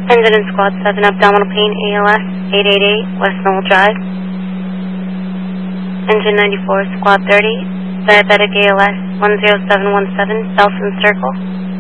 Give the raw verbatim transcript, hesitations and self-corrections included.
Engine in Squad seven, abdominal pain, A L S, eight eight eight, West Knoll Drive. Engine ninety-four, Squad thirty, diabetic A L S, one zero seven one seven, Belson Circle.